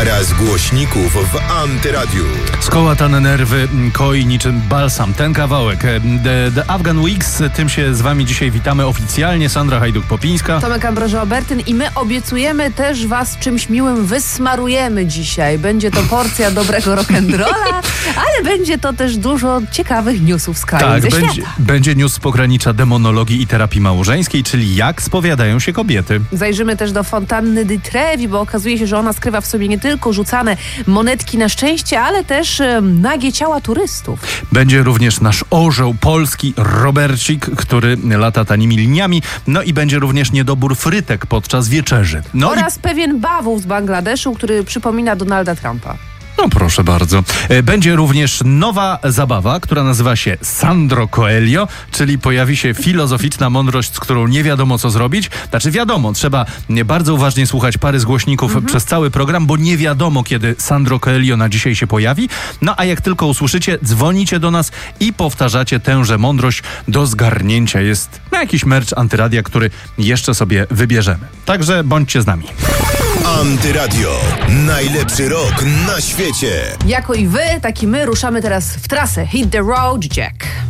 Para z głośników w Antyradiu. Skołatane nerwy koi niczym balsam. Ten kawałek. The Afghan Weeks. Tym się z wami dzisiaj witamy oficjalnie. Sandra Hajduk-Popińska. Tomek Ambroży-Obertyn i my obiecujemy też was czymś miłym wysmarujemy dzisiaj. Będzie to porcja dobrego rock'n'rolla, ale będzie to też dużo ciekawych newsów z kraju i ze świata. Będzie news z pogranicza demonologii i terapii małżeńskiej, czyli jak spowiadają się kobiety. Zajrzymy też do fontanny di Trevi, bo okazuje się, że ona skrywa w sobie nie tylko rzucane monetki na szczęście, ale też nagie ciała turystów. Będzie również nasz orzeł polski Robercik, który lata tanimi liniami. No i będzie również niedobór frytek podczas wieczerzy. Oraz pewien bawów z Bangladeszu, który przypomina Donalda Trumpa. No proszę bardzo. Będzie również nowa zabawa, która nazywa się Sandro Coelho, czyli pojawi się filozoficzna mądrość, z którą nie wiadomo co zrobić. Znaczy wiadomo, trzeba bardzo uważnie słuchać pary z głośników przez cały program, bo nie wiadomo kiedy Sandro Coelho na dzisiaj się pojawi. No a jak tylko usłyszycie, dzwonicie do nas i powtarzacie tęże mądrość do zgarnięcia. Jest jakiś merch Antyradia, który jeszcze sobie wybierzemy. Także bądźcie z nami. Antyradio. Najlepszy rok na świecie. Jako i wy, tak i my ruszamy teraz w trasę. Hit the road, Jack.